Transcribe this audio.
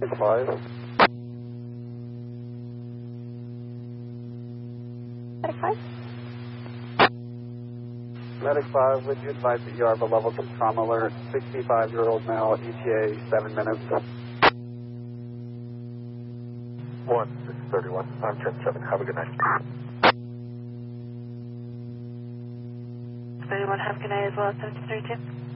5. Medic 5? Medic 5, would you advise that you have a level 2 trauma alert, 65-year-old male, ETA 7 minutes. 1-631, I'm 10-7, have a good night. 31, have a good night as well, 732.